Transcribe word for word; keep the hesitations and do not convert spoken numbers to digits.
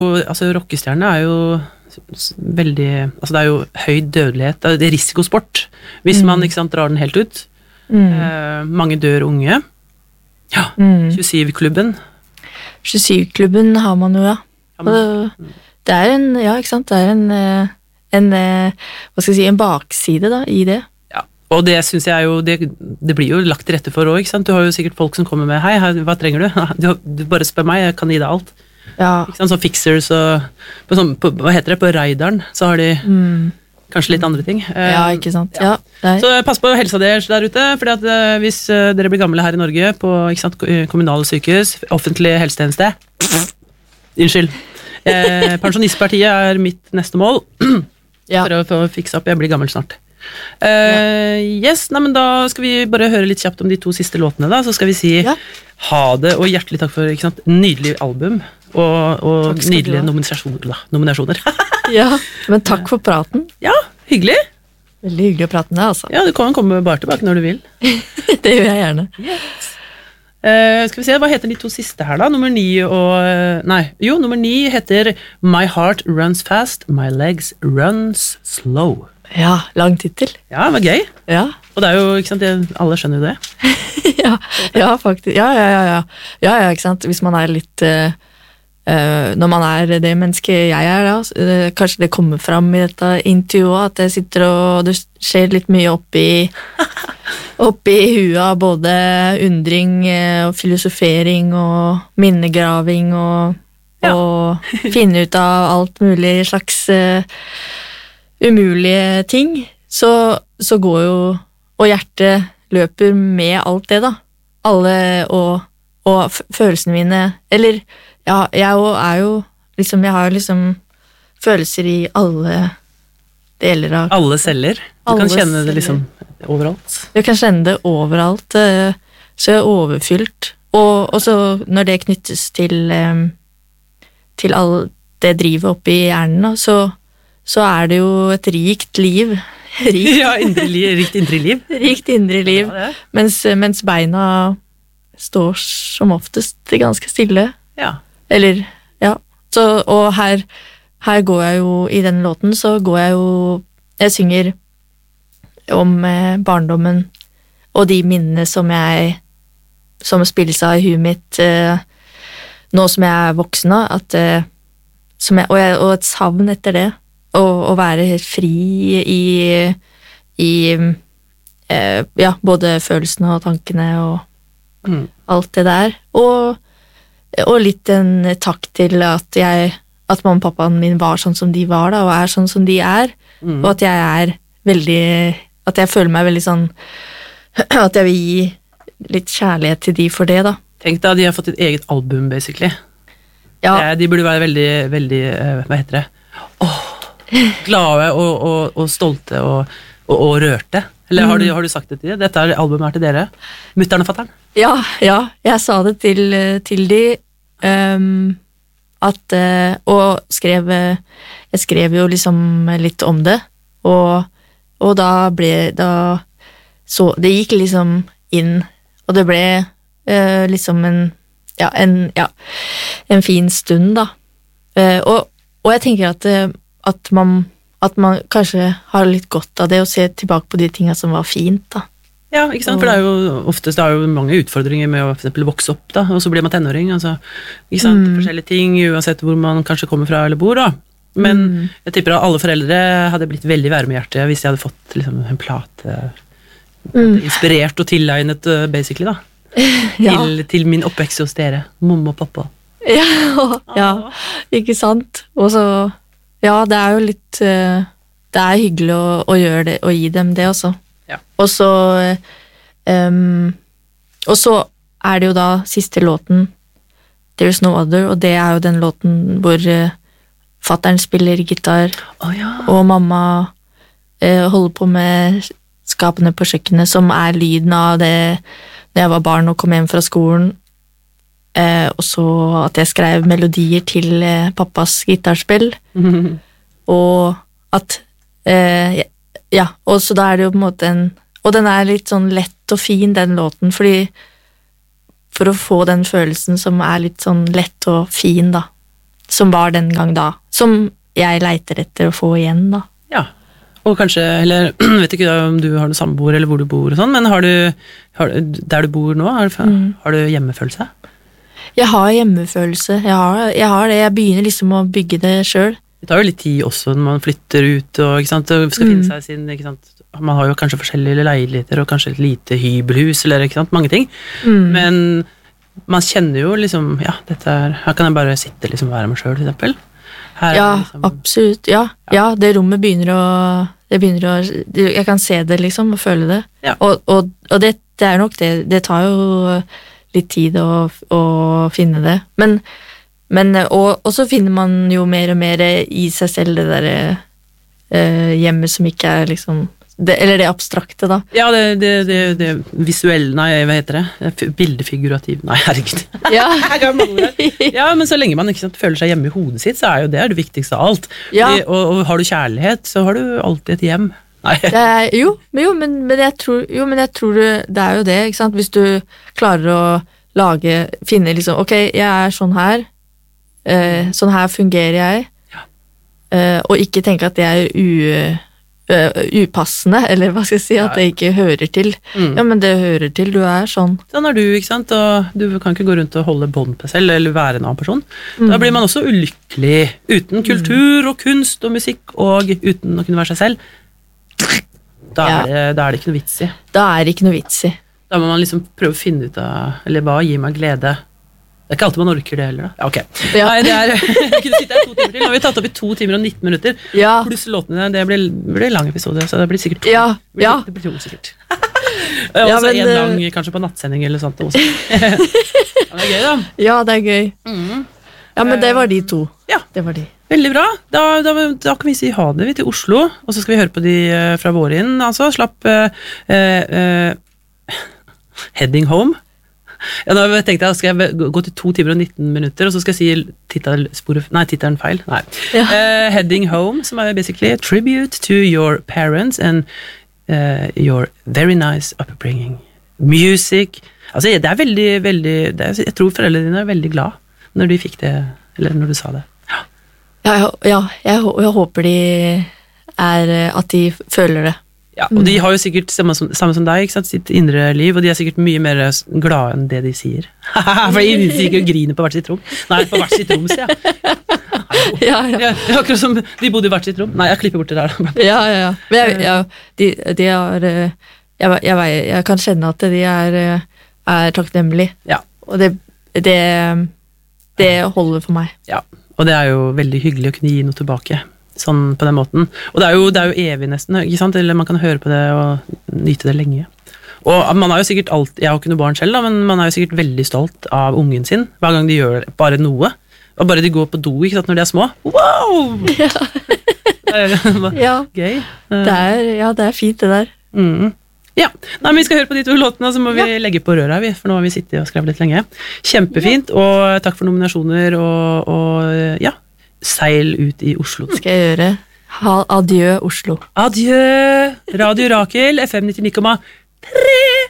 Altså, rockestjerne er jo veldig, altså det er jo høy dødelighet, det er risikosport, hvis mm. man ikke sant, drar den helt ut. Mm. Eh, mange dør unge. Ja, mm. tjuesyv-klubben. tjuesyv-klubben har man jo, ja. ja men, det er en, ja, ikke sant, det er en, en, hva skal jeg si, en bakside da, i det. Ja, og det synes jeg jo, det, det blir jo lagt til rette for også, ikke sant? Du har jo sikkert folk som kommer med, hei, hva trenger du? Du, du bare spør meg, jeg kan gi deg alt. Ja. Ikke sant, så fixers og på, sånn, på, hva heter det, på Raideren så har de mm. kanskje litt andre ting. Ja, ikke sant. Ja. Ja. Så pass på helsa deres der ute, fordi at uh, hvis uh, dere blir gamle her i Norge på ikke sant, kommunale sykehus, offentlig helsetjeneste, unnskyld, eh, pensjonistpartiet er mitt neste mål ja. for å få fikse opp, jeg blir gammel snart. Uh, ja. Yes, nei, men da skal vi bare høre litt kjapt om de to siste låtene da, så skal vi si ja. ha det og hjertelig takk for ikke sant, nydelig album. Og, og nydelige nominasjoner, da. Nominasjoner. Ja, men takk for praten. Ja, hyggelig. Veldig hyggelig å prate med deg, altså. Ja, du kan komme bare tilbake når du vil. Det gjør jeg gjerne. Yes. Uh, skal vi se, hva heter de to siste her da? Nummer ni og... Nei, jo, nummer ni heter My Heart Runs Fast, My Legs Runs Slow. Ja, lang titel. Ja, det var gøy. Ja. Og det er jo, ikke sant, alle skjønner jo det. ja, ja, faktisk. Ja, ja, ja, ja. Ja, ja, ikke sant, hvis man er litt... Uh, Uh, når man er det mennesket jeg er da, uh, kanskje det kommer fram i dette intervjuet, at jeg sitter og det skjer litt mye oppi oppi huet av både undring uh, og filosofering og minnegraving og, ja. og finne ut av alt mulig slags uh, umulige ting, så, så går jo, og hjertet løper med alt det da, alle og, og følelsene mine, eller ja, jeg er jo liksom, jeg har jo liksom følelser i alle deler av alle celler, du alle kan kjenne det liksom overalt jeg kan kjenne det overalt så jeg er overfylt og, og så når det knyttes til til all det drivet oppe i hjernen så, så er det jo et rikt liv rikt, ja, indre liv, rikt indre liv rikt indre liv, ja, mens, mens beina står som oftest ganske stille ja Eller, ja, så, og her, her går jeg jo, i den låten så går jeg jo, jeg synger om eh, barndommen og de minnene som jeg, som spilles av i huet mitt, eh, nå som jeg er voksen av, at, eh, som jeg, og, jeg, og et savn etter det, å, å være helt fri i, i eh, ja, både følelsene og tankene og mm. alt det der, og og litt en takk til at jeg at mamma og pappaen min var sånn som de var da, og er sånn som de er, mm. og at jeg er veldig, at jeg føler meg veldig sånn, at jeg vil gi litt kjærlighet til de for det da. Tenk da, de har fått et eget album, basically. Ja. De burde være veldig, veldig, hva heter det? Åh, glade og, og, og stolte og, og, og rørte. Eller har du, har du sagt det til dem? Dette er albumet er til dere. Mutteren og fatteren. Ja, ja, jeg sa det til, til de, um, at, uh, og skrev, jeg skrev jo liksom litt om det, og, og da ble, da, så, det gikk liksom inn, og det ble uh, liksom en, ja, en, ja, en fin stund da. Uh, og, og jeg tenker at, at man at man kanskje har litt godt av det å se tilbake på de tingene som var fint da. Ja, ikke sant, for det er jo oftest det er jo mange utfordringer med å for eksempel vokse opp da, og så blir man tenåring, altså, ikke sant, mm. forskjellige ting, uansett hvor man kanskje kommer fra eller bor da, men mm. jeg tipper at alle foreldre hadde blitt veldig varmehjertige hvis de hadde fått liksom, en plate mm. inspirert og tilegnet basically da, ja. til, til min oppvekst hos dere, mamma og pappa. Ja, ja, ikke sant, og så ja, det er jo litt, det er hyggelig å, å gjøre det, å gi dem det også. Ja. Og så, um, og så er det jo da siste låten, There's No Other, og det er jo den låten hvor uh, fatteren spiller gitar, oh, ja. og mamma uh, holder på med skapene på kjøkkenet, som er lyden av det når jeg var barn og kom hjem fra skolen, Eh, og så at jeg skrev melodier til eh, pappas gitarspill mm-hmm. og at eh, ja, og så da er det jo på en måte en og den er litt sånn lett og fin den låten, fordi for å få den følelsen som er litt sånn lett og fin da, som var den gang da, som jeg leiter etter å få igjen da. Ja, og kanskje, eller vet ikke om du har noen samboer eller hvor du bor og sånn, men har du, har, der du bor nå, har du, mm. har du hjemmefølelse? Jeg har hjemmefølelse, jeg har, jeg har det, jeg begynner liksom å bygge det selv. Det tar jo litt tid også når man flytter ut og, ikke sant, og skal finne seg sin, ikke sant, man har jo kanskje forskjellige leiligheter og kanskje et lite hybelhus eller ikke sant, mange ting, mm. men man kjenner jo liksom, ja, dette er, her kan jeg bare sitte liksom og være meg selv, for eksempel. Her ja, liksom, absolutt, ja. ja. Ja, det rommet begynner å, det begynner å, jeg kan se det liksom og føle det, ja. og, og, og det, det er nok det, det tar jo litt tid å, å finne det, men, men og, og så finner man jo mer og mer i seg selv det der eh, hjemmet som ikke er liksom, det, eller det abstrakte da. Ja, det, det, det, det visuelle, nei, hva heter det? Bildefigurativ, nei, herregud. Ja. Ja, men så lenge man ikke sant, føler seg hjemme i hodet sitt, så er jo det det viktigste av alt. Ja. Og, og har du kjærlighet, så har du alltid et hjem. Nei. Det er, jo, men, jo, men, men jeg tror, jo, men jeg tror det, det er jo det, ikke sant? Hvis du klarer å lage, finne liksom, ok, jeg er sånn her, eh, sånn her fungerer jeg, ja. eh, og ikke tenke at det er u, uh, upassende, eller hva skal jeg si, at det ikke hører til. Mm. Ja, men det hører til, du er sånn. Sånn er du, ikke sant, og du kan ikke gå rundt og holde bånd på selv, eller være en annen person. Mm. Da blir man også ulykkelig, uten kultur og kunst og musikk, og uten å kunne være seg selv. Da er, det, da er det ikke noe vits i. Da er det ikke noe vits i. Da må man liksom prøve å finne ut av, eller hva gir meg glede. Det er ikke alltid man orker det heller da. Ja, ok. Ja. Nei, det er, jeg kunne sitte her to timer til. Nå har vi tatt opp i to timer og nitten minutter. Ja. Pluss låtene, det blir, blir en lang episode, så det blir sikkert to. Ja, det blir, ja. Det blir to sikkert. Og ja, også en lang, kanskje på nattsending eller sånt også. Ja, det er gøy da. Ja, det er gøy. Mm. Ja, men det var de to. Ja. Det var de. Veldig bra. Da, da, da kan vi si ha det vi til Oslo, og så skal vi høre på de uh, fra vår inn, altså. Slapp uh, uh, Heading Home. Ja, nå tenkte jeg, skal jeg gå til to timer og nitten minutter, og så skal jeg si titelsporet, nei, titelen feil. Nei. Ja. Uh, Heading Home, som er basically a tribute to your parents and uh, your very nice upbringing. Music. Altså, det er veldig, veldig, det er, jeg tror foreldrene dine er veldig glad når de fikk det, eller når du sa det. Ja, ja jeg, jeg håper de er, at de føler det. Ja, og de har jo sikkert samme som, samme som deg, ikke sant, sitt indre liv, og de er sikkert mye mer glade enn det de sier. For de sier ikke å grine på hvert sitt rom. Nei, på hvert sitt rom, sier jeg. Ja, ja. Ja, akkurat som de bodde i hvert sitt rom. Nei, jeg klipper bort det der. Ja, ja, ja. Men jeg, ja, de, de er, jeg, jeg, jeg kan kjenne at de er, er takknemlige. Ja. Og det, det, det holder for meg. Ja. Og det er jo veldig hyggelig å kunne gi noe tilbake, sånn på den måten. Og det er jo, det er jo evig nesten, ikke sant? Eller man kan høre på det og nyte det lenge. Og man er jo sikkert alt, jeg har ikke noe barn selv da, men man er jo sikkert veldig stolt av ungen sin, hver gang de gjør bare noe. Og bare de går på do, ikke sant, når de er små. Wow! Ja. Det er ja. Gøy. Det er, ja, det er fint det der. Mm. Ja, nei, men vi skal høre på de to låtene, så må vi ja. legge på røret her, for nå har vi sittet og skrevet litt lenge. Kjempefint, ja. Og takk for nominasjoner, og, og ja, seil ut i Oslo. Det skal jeg gjøre. Ha, adjø, Oslo. Adjø, Radio Rakel, F M nittionio komma tre.